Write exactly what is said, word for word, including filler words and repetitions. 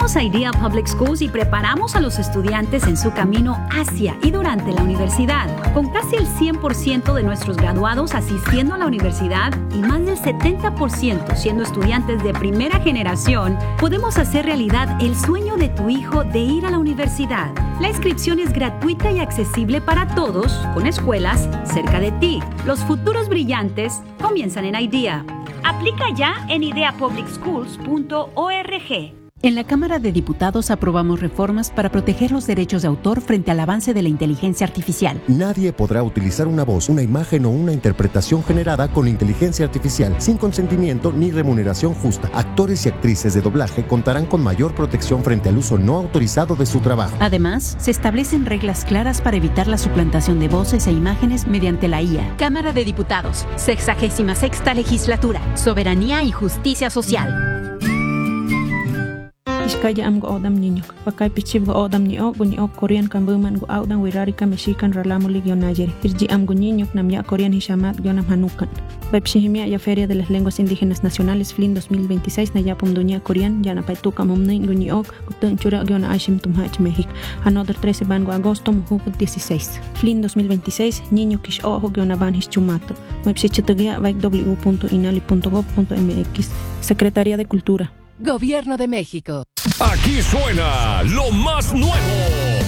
Somos IDEA Public Schools y preparamos a los estudiantes en su camino hacia y durante la universidad. Con casi el cien por ciento de nuestros graduados asistiendo a la universidad y más del setenta por ciento siendo estudiantes de primera generación, podemos hacer realidad el sueño de tu hijo de ir a la universidad. La inscripción es gratuita y accesible para todos, con escuelas cerca de ti. Los futuros brillantes comienzan en IDEA. Aplica ya en idea public schools punto org. En la Cámara de Diputados aprobamos reformas para proteger los derechos de autor frente al avance de la inteligencia artificial. Nadie podrá utilizar una voz, una imagen o una interpretación generada con inteligencia artificial sin consentimiento ni remuneración justa. Actores y actrices de doblaje contarán con mayor protección frente al uso no autorizado de su trabajo. Además, se establecen reglas claras para evitar la suplantación de voces e imágenes mediante la I A. Cámara de Diputados, sexagésima sexta legislatura, soberanía y justicia social. Iskaya am go odam niño. Pakai pichib go odam niño, go Korean kan buman go audan wirari ka Mexican ralamu ligio nayer. Irji am go niño nam ya Korean hishamat yo nam hanukan. Bepshihimia ya Feria de las Lenguas Indígenas Nacionales F L I N dos mil veintiséis na ya pomdunia Korean ya na paituka momnin go niño, gutun chura yo na ashim tumhach México. Another trece ban go agosto muhuk dieciséis. F L I N dos mil veintiséis niño kish ojo yo na ban hischumato. Website vaik w punto inali punto gov punto m x. Secretaría de Cultura. Gobierno de México. Aquí suena lo más nuevo